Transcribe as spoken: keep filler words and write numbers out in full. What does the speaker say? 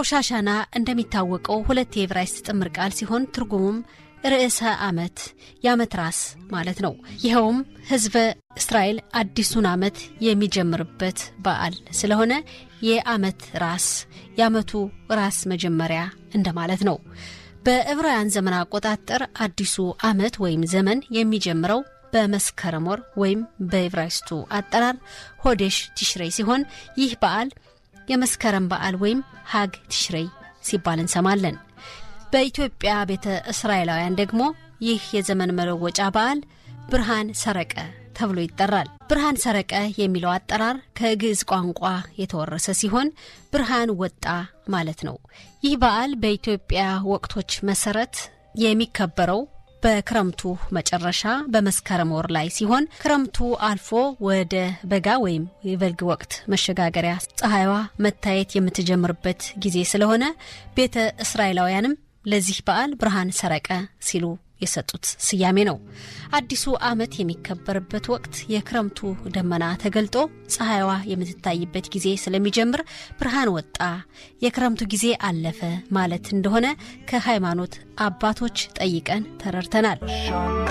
ሮሻሻና እንደሚታወቀው ሁለት የዕብራይስጥ ጥምር ቃል ሲሆን ትርጉሙም ርዕሰ ዓመት የዓመት ራስ ማለት ነው። ይሄውም ህዝበ እስራኤል አዲሱን ዓመት የሚጀምርበት በዓል ስለሆነ የዓመት ራስ የዓመቱ ራስ መጀመሪያ እንደማለት ነው። በዕብራውያን ዘመን አቆጣጠር አዲሱ ዓመት ወይም ዘመን የሚጀምረው በመስከረም ወር ወይም በዕብራይስጡ አጠራር ሆዴሽ ቲሽሬይ ሲሆን ይህ በዓል የመስከረም በዓል ወይም ሀግ ቲሽሬይ ሲባል እንሰማለን። በኢትዮጵያ ቤተ እስራኤላውያን ደግሞ ይህ የዘመን መለወጫ በዓል ብርሃን ሰረቀ ተብሎ ይጠራል። ብርሃን ሰረቀ የሚለው አጠራር ከግዕዝ ቋንቋ የተወረሰ ሲሆን ብርሃን ወጣ ማለት ነው። ይህ በዓል በኢትዮጵያ ወቅቶች መሰረት የሚከበረው በክረምቱ መጨረሻ በመስከረም ወር ላይ ሲሆን ክረምቱ አልፎ ወደ በጋ ወይም የበልግ ወቅት መሸጋገሪያ ፀሐይዋ መታየት የምትጀምርበት ጊዜ ስለሆነ ቤተ እስራኤላውያንም ለዚህ በዓል ብርሃን ሰረቀ ሲሉ የሰጡት ስያሜ ነው። አዲሱ ዓመት የሚከበርበት ወቅት የክረምቱ ደመና ተገልጦ ፀሐይዋ የምትታይበት ጊዜ ስለሚጀምር ብርሃን ወጣ የክረምቱ ጊዜ አለፈ ማለት እንደሆነ ከሃይማኖት አባቶች ጠይቀን ተረድተናል።